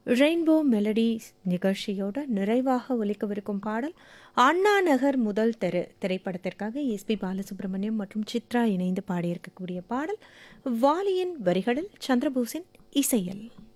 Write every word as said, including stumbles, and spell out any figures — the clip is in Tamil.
ரெயின்போ மெலடிஸ் நிகழ்ச்சியோட நிறைவாக ஒலிக்கவிருக்கும் பாடல் அண்ணா நகர் முதல் தெரு திரைப்படத்திற்காக எஸ்பி பாலசுப்ரமணியம் மற்றும் சித்ரா இணைந்து பாடியிருக்கக்கூடிய பாடல் வாலியின் வரிகளில் சந்திரபோஸின் இசையில்.